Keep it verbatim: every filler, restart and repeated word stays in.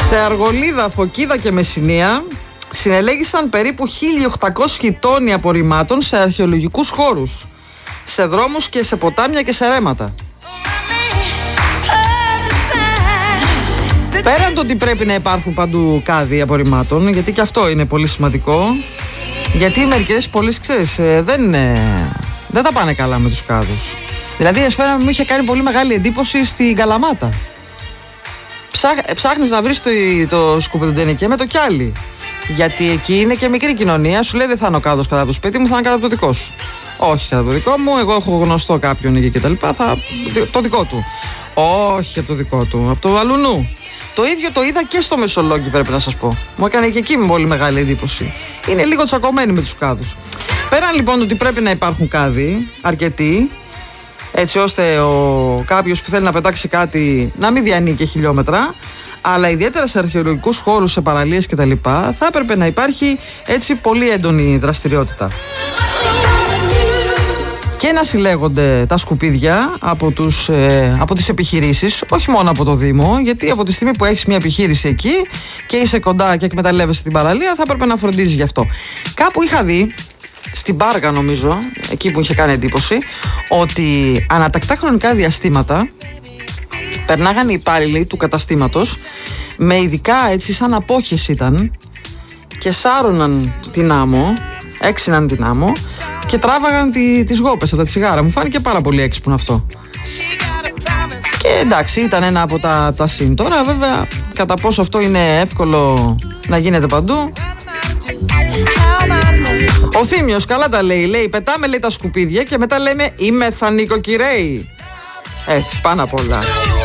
Σε Αργολίδα, Φωκίδα και Μεσσηνία συνελέγησαν περίπου χίλια οκτακόσιοι τόνοι απορριμμάτων σε αρχαιολογικούς χώρους, σε δρόμους και σε ποτάμια και σε ρέματα. Πέραν το ότι πρέπει να υπάρχουν παντού κάδοι απορριμμάτων, γιατί και αυτό είναι πολύ σημαντικό, γιατί μερικές πόλεις, ξέρεις, δεν, δεν τα πάνε καλά με τους κάδους. Δηλαδή, ας πούμε, μου είχε κάνει πολύ μεγάλη εντύπωση στην Καλαμάτα. Ψάχ, ψάχνεις να βρεις το, το σκουπιδοντενικέ με το κιάλι. Γιατί εκεί είναι και μικρή κοινωνία. Σου λέει δεν θα είναι ο κάδος κατά το σπίτι μου, θα είναι κατά το δικό σου. Όχι κατά το δικό μου, εγώ έχω γνωστό κάποιον εκεί κτλ. Θα, το δικό του. Όχι από το δικό του, από το αλουνού. Το ίδιο το είδα και στο Μεσολόγγι, πρέπει να σας πω. Μου έκανε και εκεί με πολύ μεγάλη εντύπωση. Είναι λίγο τσακωμένοι με τους κάδους. Πέραν λοιπόν ότι πρέπει να υπάρχουν κάδοι, αρκετοί, έτσι ώστε ο κάποιος που θέλει να πετάξει κάτι να μην διανύει και χιλιόμετρα, αλλά ιδιαίτερα σε αρχαιολογικούς χώρους, σε παραλίες κτλ. Θα έπρεπε να υπάρχει έτσι πολύ έντονη δραστηριότητα. Και να συλλέγονται τα σκουπίδια από, τους, ε, από τις επιχειρήσεις, όχι μόνο από το Δήμο, γιατί από τη στιγμή που έχεις μια επιχείρηση εκεί και είσαι κοντά και εκμεταλλεύεσαι την παραλία, θα έπρεπε να φροντίζεις γι' αυτό. Κάπου είχα δει, στην Πάργα νομίζω, εκεί που είχε κάνει εντύπωση, ότι ανατακτά χρονικά διαστήματα περνάγαν οι υπάλληλοι του καταστήματος με ειδικά έτσι σαν απόχες ήταν και σάρωναν την άμμο, έξιναν την άμμο και τράβαγαν τη, τις γόπες από τα τσιγάρα. Μου φάνηκε πάρα πολύ έξυπνο αυτό. Και εντάξει, ήταν ένα από τα, τα συν. Τώρα βέβαια κατά πόσο αυτό είναι εύκολο να γίνεται παντού. Ο Θήμιος καλά τα λέει, λέει πετάμε λέει τα σκουπίδια και μετά λέμε είμαι θα νοικοκυρέοι. Έτσι πάνω απ' όλα.